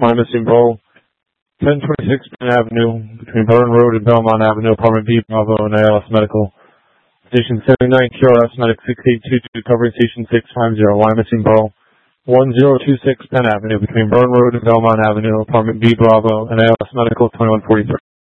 Missing Bro, 1026 Penn Avenue, between Burn Road and Belmont Avenue, Apartment B, Bravo, and ALS Medical. Station 79, QRS Medic 6822, covering Station 650, Missing Bro, 1026 Penn Avenue, between Burn Road and Belmont Avenue, Apartment B, Bravo, and ALS Medical 2143.